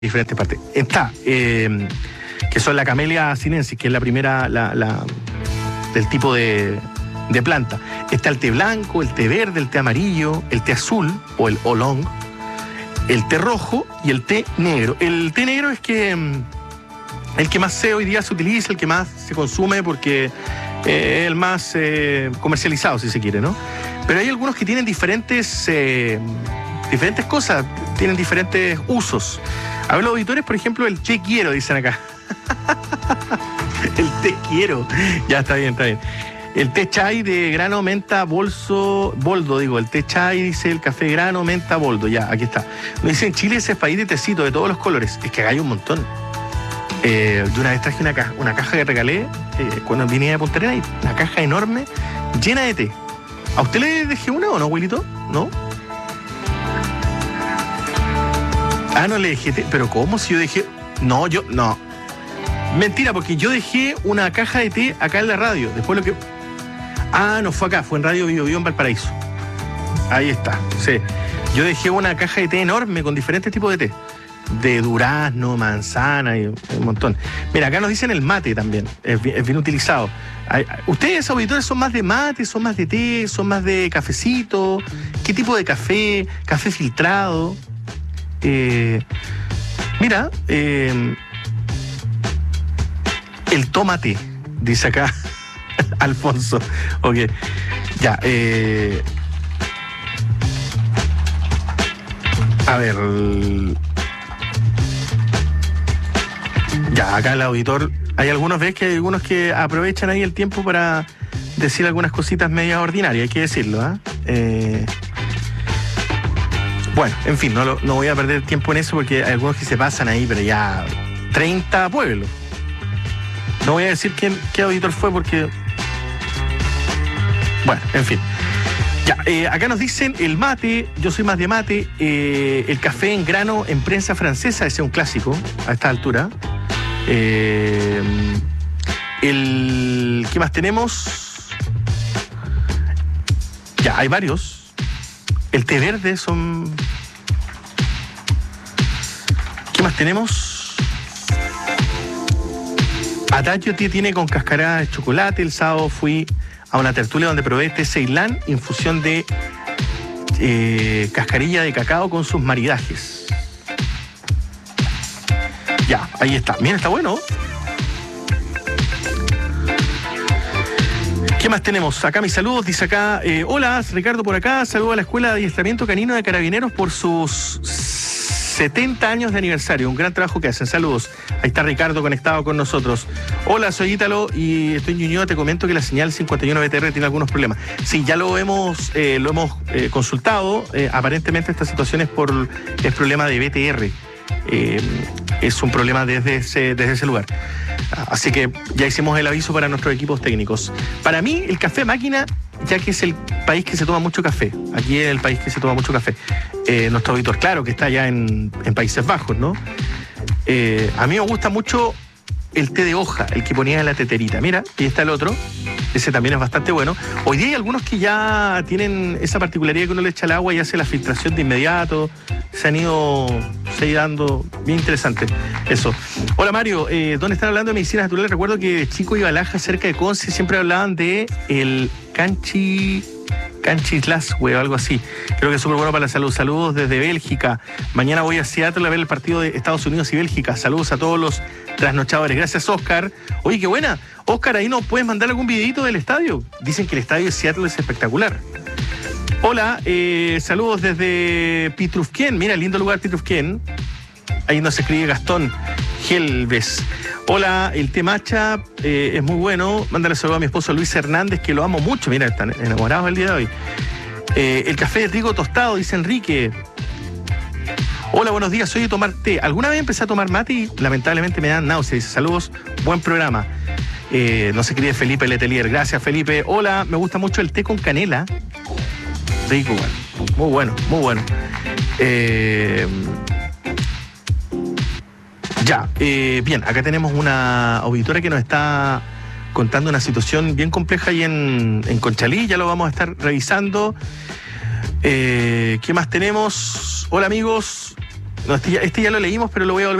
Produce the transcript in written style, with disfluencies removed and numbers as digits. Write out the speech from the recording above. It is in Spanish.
diferentes partes. Está, que son la Camellia sinensis, que es la primera, del tipo de planta. Está el té blanco, el té verde, el té amarillo, el té azul o el oolong, el té rojo y el té negro. El té negro es el que más hoy día se utiliza, el que más se consume porque es el más comercializado, si se quiere, ¿no? Pero hay algunos que tienen diferentes cosas, tienen diferentes usos. A ver, los auditores, por ejemplo, el té quiero, dicen acá. El té quiero. Ya, está bien, está bien. El té chai de grano, menta, boldo, el té chai, dice el café grano, menta, boldo. Ya, aquí está. Me dicen, Chile es país de tecito de todos los colores. Es que hay un montón. Yo una vez traje una caja que regalé cuando vine de Punta Arenas, una caja enorme, llena de té. ¿A usted le dejé una o no, abuelito? ¿No? Ah, no le dejé té. ¿Pero cómo? Si yo dejé... No. Mentira, porque yo dejé una caja de té acá en la radio. Después lo que... Ah, no fue acá, fue en Radio Bio en Valparaíso. Ahí está, sí. Yo dejé una caja de té enorme con diferentes tipos de té. De durazno, manzana y un montón. Mira, acá nos dicen el mate también. Es bien utilizado. ¿Ustedes, auditores, son más de mate, son más de té, son más de cafecito? ¿Qué tipo de café? ¿Café filtrado? Mira, el tomate, dice acá Alfonso. Ok, ya. A ver. Ya, acá el auditor. Hay algunos que aprovechan ahí el tiempo para decir algunas cositas medias ordinarias, hay que decirlo, ¿ah? Bueno, en fin, no voy a perder tiempo en eso porque hay algunos que se pasan ahí, pero ya 30 pueblos. No voy a decir qué auditor fue porque... Bueno, en fin. Ya, acá nos dicen el mate, yo soy más de mate, el café en grano en prensa francesa, ese es un clásico a esta altura. ¿Qué más tenemos? Ya, hay varios. El té verde son... ¿Qué más tenemos? Atacho tiene con cascarada de chocolate. El sábado fui a una tertulia donde probé té Ceilán, infusión de cascarilla de cacao con sus maridajes. Ya, ahí está. Miren, está bueno. ¿Qué más tenemos? Acá mis saludos, dice acá, hola, Ricardo por acá, saludo a la Escuela de Adiestramiento Canino de Carabineros por sus 70 años de aniversario, un gran trabajo que hacen, saludos. Ahí está Ricardo conectado con nosotros. Hola, soy Ítalo y estoy en Ñuñoa, te comento que la señal 51 BTR tiene algunos problemas. Sí, ya lo hemos consultado, aparentemente esta situación es problema de BTR. Es un problema desde ese lugar. Así que ya hicimos el aviso para nuestros equipos técnicos. Para mí, el café máquina, ya que es el país que se toma mucho café. Aquí es el país que se toma mucho café. Nuestro auditor, claro, que está allá en Países Bajos, ¿no? A mí me gusta mucho el té de hoja, el que ponía en la teterita. Mira, y está el otro. Ese también es bastante bueno. Hoy día hay algunos que ya tienen esa particularidad que uno le echa el agua y hace la filtración de inmediato. Se han ido dando bien interesante eso. Hola Mario, ¿dónde están hablando de medicinas naturales? Recuerdo que de chico iba a Laja, cerca de Conce, siempre hablaban de el Canchislaswe o algo así. Creo que es súper bueno para la salud. Saludos desde Bélgica. Mañana voy a Seattle a ver el partido de Estados Unidos y Bélgica. Saludos a todos los trasnochadores. Gracias, Oscar. Oye, qué buena. Oscar, ahí nos puedes mandar algún videito del estadio. Dicen que el estadio de Seattle es espectacular. Hola, saludos desde Pitrufquén. Mira, lindo lugar Pitrufquén. Ahí nos escribe Gastón Helves. Hola, el té matcha es muy bueno. Mándale saludo a mi esposo Luis Hernández, que lo amo mucho. Mira, están enamorados el día de hoy. El café de trigo tostado, dice Enrique. Hola, buenos días, soy de tomar té. Alguna vez empecé a tomar mate y lamentablemente me dan náuseas. Dice, saludos, buen programa. Nos escribe Felipe Letelier. Gracias, Felipe. Hola, me gusta mucho el té con canela. Rico, bueno. Muy bueno, muy bueno. Bien, acá tenemos una auditora que nos está contando una situación bien compleja ahí en Conchalí, ya lo vamos a estar revisando. ¿Qué más tenemos? Hola amigos, No, este ya lo leímos, pero lo voy a volver